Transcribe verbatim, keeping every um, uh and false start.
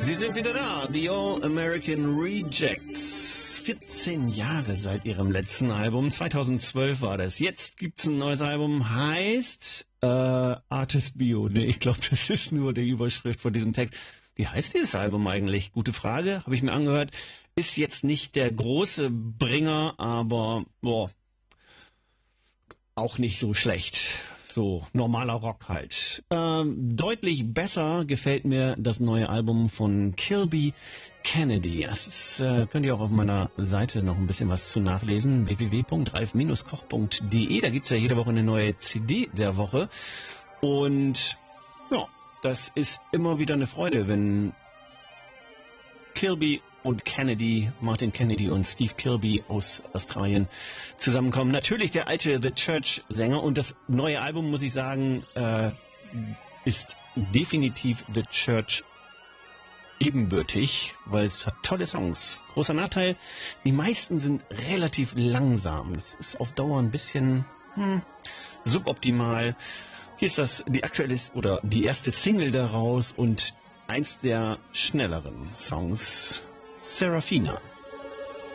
Sie sind wieder da, The All American Rejects. vierzehn Jahre seit ihrem letzten Album, zweitausendzwölf war das. Jetzt gibt's ein neues Album, heißt äh, Artist Bio. Nee, ich glaube, das ist nur die Überschrift von diesem Text. Wie heißt dieses Album eigentlich? Gute Frage, habe ich mir angehört. Ist jetzt nicht der große Bringer, aber boah, auch nicht so schlecht. So, normaler Rock halt. Ähm, deutlich besser gefällt mir das neue Album von Kilby Kennedy. Das ist, äh, könnt ihr auch auf meiner Seite noch ein bisschen was zu nachlesen. w w w punkt ralf koch punkt de. Da gibt's ja jede Woche eine neue C D der Woche. Und ja, das ist immer wieder eine Freude, wenn Kilby und Kennedy, Martin Kennedy und Steve Kilby aus Australien zusammenkommen. Natürlich der alte The Church-Sänger, und das neue Album, muss ich sagen, äh, ist definitiv The Church ebenbürtig, weil es hat tolle Songs. Großer Nachteil, die meisten sind relativ langsam. Es ist auf Dauer ein bisschen hm, suboptimal. Hier ist das die aktuelle oder die erste Single daraus und eins der schnelleren Songs, Serafina.